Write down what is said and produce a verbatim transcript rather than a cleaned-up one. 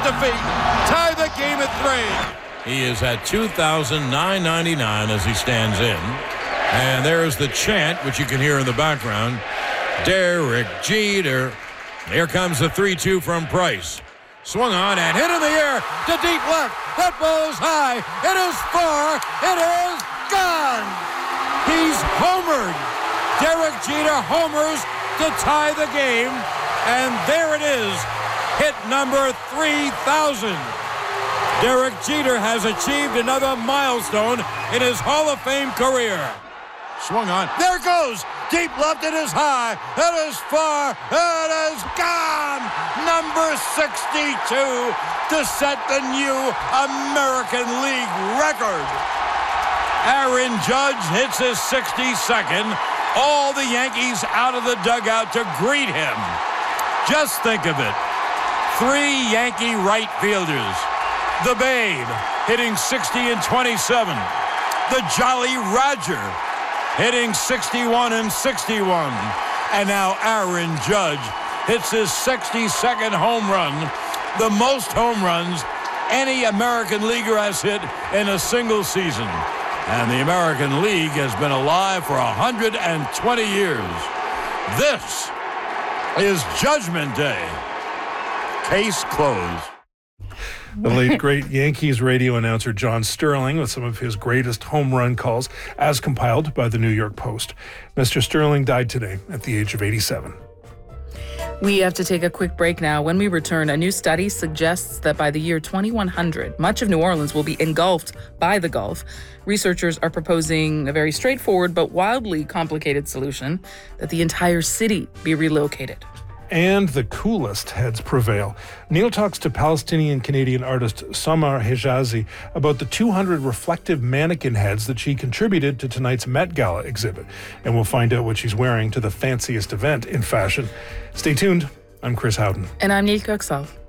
defeat, tie the game at three. He is at two thousand nine hundred ninety-nine as he stands in. And there's the chant, which you can hear in the background. Derek Jeter. Here comes the three two from Price. Swung on and hit in the air to deep left. That ball is high. It is far. It is gone. He's homered. Derek Jeter homers to tie the game. And there it is. Hit number three thousand. Derek Jeter has achieved another milestone in his Hall of Fame career. Swung on. There it goes. Deep left. It is high. It is far. It is gone. Number sixty-two to set the new American League record. Aaron Judge hits his sixty-second. All the Yankees out of the dugout to greet him. Just think of it. Three Yankee right fielders. The Babe hitting sixty and twenty-seven. The Jolly Roger hitting sixty-one and sixty-one. And now Aaron Judge hits his sixty-second home run, the most home runs any American leaguer has hit in a single season. And the American League has been alive for one hundred twenty years. This is Judgment Day. Case closed. The late, great Yankees radio announcer John Sterling with some of his greatest home run calls as compiled by the New York Post. Mister Sterling died today at the age of eighty-seven. We have to take a quick break now. When we return, a new study suggests that by the year twenty-one hundred, much of New Orleans will be engulfed by the Gulf. Researchers are proposing a very straightforward but wildly complicated solution, that the entire city be relocated. And the coolest heads prevail. Neil talks to Palestinian-Canadian artist Samar Hejazi about the two hundred reflective mannequin heads that she contributed to tonight's Met Gala exhibit. And we'll find out what she's wearing to the fanciest event in fashion. Stay tuned. I'm Chris Howden. And I'm Neil Kirksall.